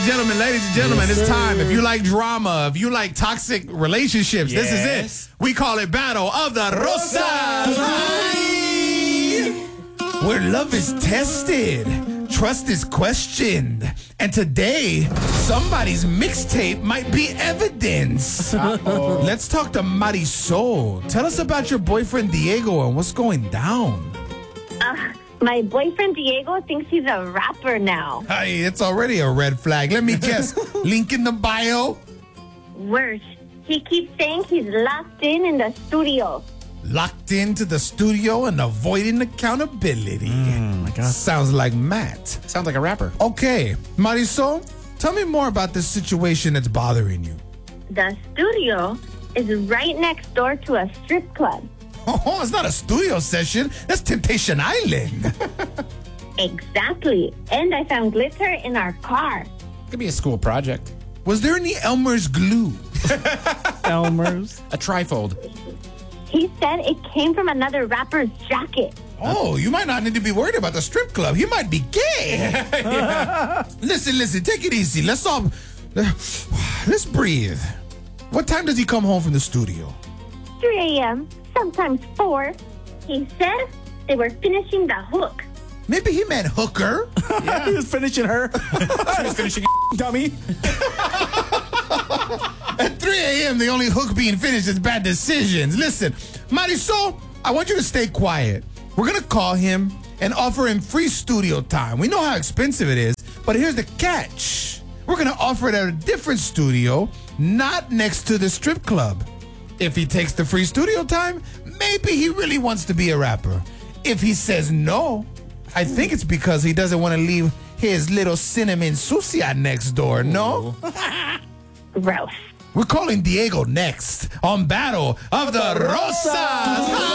ladies and gentlemen, it's time. If you like drama, if you like toxic relationships, this is it. We call it Battle of the Rosas. Where love is tested, trust is questioned, and today, somebody's mixtape might be evidence. Let's talk to Marisol. Tell us about your boyfriend Diego and what's going down. My boyfriend Diego thinks he's a rapper now. Hey, it's already a red flag. Let me guess. Link in the bio? Worse, he keeps saying he's locked in the studio. Locked into the studio and avoiding accountability. My God. Sounds like Matt. Sounds like a rapper. Okay, Marisol, tell me more about this situation that's bothering you. The studio is right next door to a strip club. Oh, it's not a studio session. That's Temptation Island. Exactly. And I found glitter in our car. Could be a school project. Was there any Elmer's glue? Elmer's. A trifold. He said it came from another rapper's jacket. Oh, you might not need to be worried about the strip club. He might be gay. Listen, take it easy. Let's breathe. What time does he come home from the studio? 3 a.m., sometimes 4. He said they were finishing the hook. Maybe he meant hooker. He was finishing her. She was finishing dummy. At 3 a.m., the only hook being finished is bad decisions. Listen, Marisol, I want you to stay quiet. We're going to call him and offer him free studio time. We know how expensive it is, but here's the catch. We're going to offer it at a different studio, not next to the strip club. If he takes the free studio time, maybe he really wants to be a rapper. If he says no, I think it's because he doesn't want to leave his little cinnamon sucia next door, no? Gross. We're calling Diego next on Battle of the Rosas.